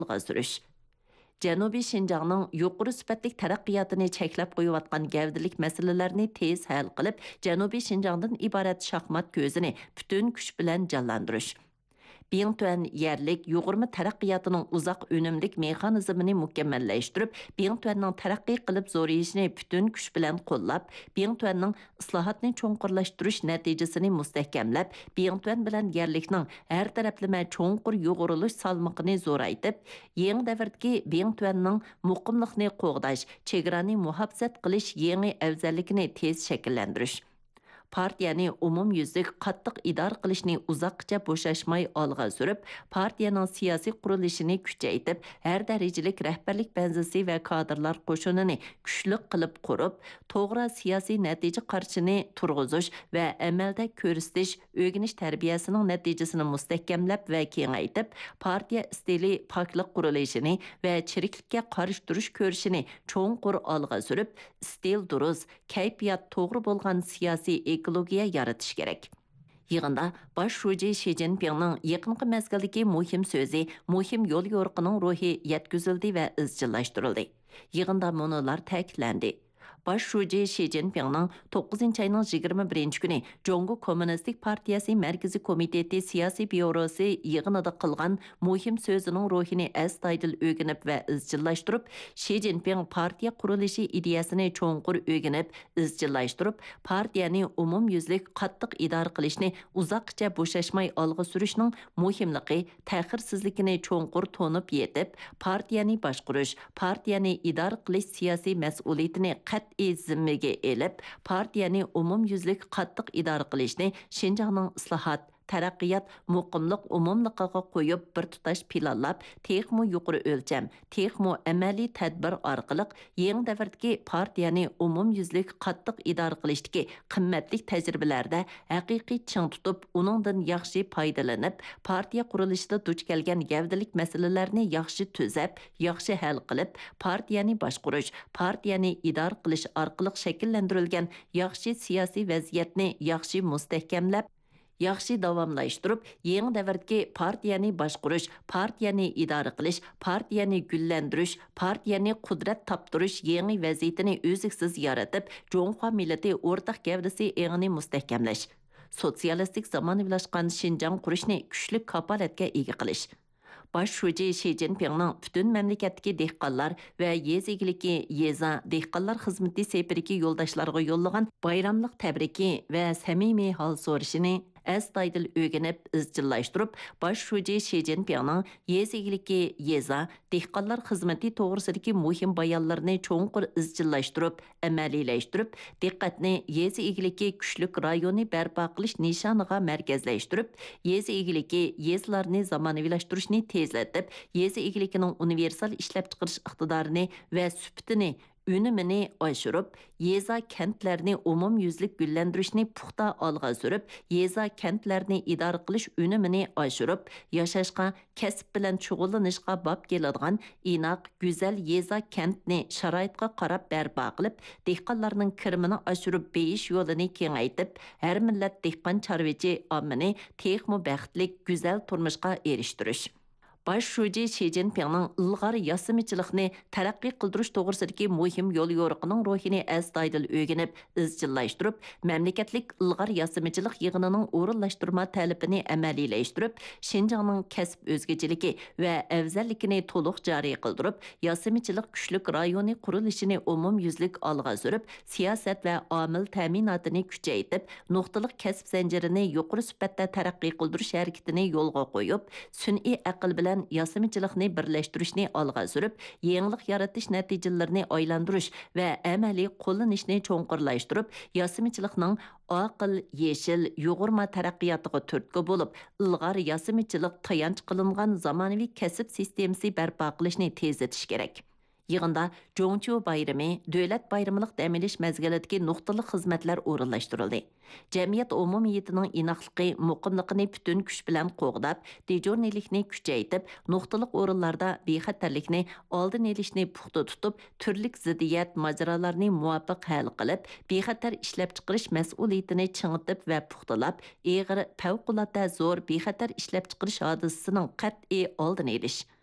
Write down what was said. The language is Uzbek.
surish. Janubiy Şinjanның yuqori sifatlik taraqqiyotini cheklab qo'yayotgan gavdalik masalalarni tez hal qilib, Janubiy Şinjandan iborat shaxmat ko'zini butun kuch bilan jonlantirish. Bingtuan yerlik yuqurma taraqqiyotning uzoq önümlik mexanizmini mukammallaştırib, Bingtuanning taraqqiy qilib zo'rayishini butun kuch bilan qo'llab, Bingtuanning islohotni cho'nqurlashtirish natijasini mustahkamlab, Bingtuan bilan yerlikning har taraflama cho'nqur yuqurilish salmoqini zo'raytib, yangi davrdagi Bingtuanning muqimlikni qo'g'dash, chegarani muhofazat qilish yangi afzallikini tez shakllantirish. Partiyani umumyüzlük qattiq idora qilishni uzoqcha bo'shashmay olg'a surib, partiyaning siyosiy qurilishini kuchaytirib, har darajalik rahbarlik benzisi va kadrlar qo'shinini kuchli qilib qurib, to'g'ri siyosiy natija qarshini turg'izish va amalda ko'rsatish, o'rganish tarbiyasining natijasini mustahkamlab va kengaytirib, partiya istili poklik qurilishini va chiriklikka qarshi turish ko'rishini cho'nqur olg'a surib, istil durust, kayfiyat to'g'ri bo'lgan siyosiy ekologiya yaratish kerak. Yig'inda bosh shuji Xi Jinpingning yaqinqi mezgildagi muhim so'zi, muhim yo'l yo'riqining ruhi yetkazildi va izchillashtirildi. Yig'inda munolar ta'kidlandi. Baş şuji Xi Jinpingning 9-ayning 21 kuni Jongo Kommunistik Partiyasi Markaziy Komiteti siyosiy byurosi yig'inida qilgan muhim so'zining ruhini astoydil o'rganib va izchillashtirib, Xi Jinping partiya qurilishi ideyasini cho'nqur o'rganib, izchillashtirib, partiyani umumyuzlik qattiq idora qilishni uzoqcha bo'shashmay olg'a surishning muhimligi, ta'xirsizligini cho'nqur to'nib yetib, partiyani boshqarish, partiyani idora qilish siyosiy mas'uliyatini qat'iy zimmaga elib, partiyani umumyuzlik qattiq idora qilishni Şinjanning islohot, taraqqiyot, muqimlik umumligiga qo'yib bir tutash planlab, texmo yuqori o'lcham, texmo amaliy tadbir orqali yangi davrdagi partiyani umumyuzlik qattiq idora qilishdagi qimmatli tajribalarda haqiqiy ching tutib, uningdan yaxshi foydalanib, partiya qurilishida duch kelgan gavdalik masalalarni yaxshi tuzab, yaxshi hal qilib, partiyani boshqarish, partiyani idora qilish orqali shakllantirilgan yaxshi siyosiy vaziyatni yaxshi mustahkamlab, yaxshi davomlashtirib, yangi davrdagi partiyani boshqarish, partiyani idora qilish, partiyani gullantirish, partiyani qudrat toptirish yangi vaziyatini o'ziksiz yaratib, Jonghua millati o'rtaq gavdasi engini mustahkamlash, sotsialistik zamonaviylashgan Şinjan qurishni kuchli kapolatga ega qilish. Baş şuji Xi Jinpingning butun mamlakatdagi dehqonlar va yez egiligi yeza dehqonlar xizmati sepiridagi yo'ldoshlarga yo'llagan bayramlik tabriki va samimiy hol so'rashini astoydil o'rganib, izchillashtirib, baş şuji Xi Jinpingning yez egiligi yeza dehqonlar xizmati to'g'risidagi muhim bayonlarni cho'nqur izchillashtirib, amaliylashtirib, diqqatni yez egiligi kuchlik rayoni barpo qilish nishoniga markazlashtirib, yez egiligi yezlarni zamonaviylashtirishni tezlatib, yez egiligining universal ishlab chiqarish iqtidorini va sifatini unumini oshirib, yeza kentlarni umumyuzlik gullantirishni puxta olg'a surib, yeza kentlarni idora qilish unumini oshirib, yashashga, kasb bilan shug'ullanishga bab keladigan inoq, go'zal yeza kentni sharoitga qarab barpo qilib, dehqonlarning kirimini oshirib, beyish yo'lini kengaytib, har millat dehqon chorvachi ommani texmo baxtlik, go'zal turmushga erishtirish. Baş şuji Xi Jinpingning ilg'or yasimichilikni taraqqiy qildirish to'g'risidagi muhim yo'l yo'riqining ruhini astoydil o'rganib, izchillashtirib, mamlakatlik ilg'or yasimichilik yig'inining o'rinlashtirma talabini amaliylashtirib, Şinjanning kasb o'zgachiligi va afzalligini to'liq joriy qildirib, yasimichilik kuchlik rayoni qurilishini umumyuzlik olg'a surib, siyosat va omil ta'minotini kuchaytirib, nuqtaliq kasb zanjirini yuqori sifatda taraqqiy qildirish harakatini yo'lga qo'yib, sun'iy aql bilan yasimichilikni birlashtirishni olg'a surib, yangilik yaratish natijalarini oylantirish va amaliy qo'llanishni cho'nqurlashtirib, yasimichilikning aql, yeshil, yug'urma taraqqiyotiga turtki bo'lib, ilg'or yasimichilik tayanch qilingan zamonaviy kasb sistemasi barpo qilishni tezlatish kerak. Yig'inda Jongchu bayrami, davlat bayramilik dam olish mezgilidagi nuqtali xizmatlar o'rinlashtirildi. Jamiyat umumiyatining inoqligi, muqimligini butun kuch bilan qo'g'dab, dejurnilikni kuchaytirib, nuqtali o'rinlarda bexatarlikni oldin olishni puxta tutib, turli ziddiyat mojarolarni muvofiq hal qilib, bexatar ishlab chiqarish mas'uliyatini chingitib va puxtalab, ig'ir, favqulodda zo'r bexatar ishlab chiqarish hodisasining qat'iy oldini olish.